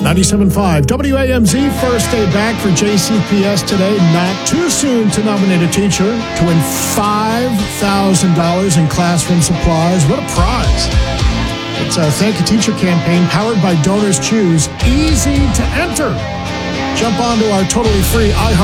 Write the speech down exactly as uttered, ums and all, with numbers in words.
ninety-seven point five W A M Z, first day back for J C P S today. Not too soon to nominate a teacher to win five thousand dollars in classroom supplies. What a prize. It's a Thank a Teacher campaign powered by Donors Choose. Easy to enter. Jump onto our totally free iHeart